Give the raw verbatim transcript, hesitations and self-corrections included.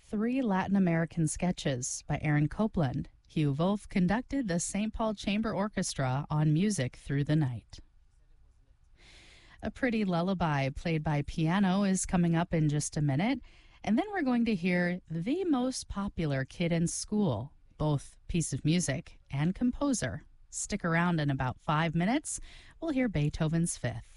three Latin American sketches by Aaron Copland. Hugh Wolf conducted the Saint Paul Chamber Orchestra on Music Through the Night. A Pretty Lullaby played by piano is coming up in just a minute, and then we're going to hear The Most Popular Kid in School, both piece of music and composer. Stick around in about five minutes. We'll hear Beethoven's Fifth.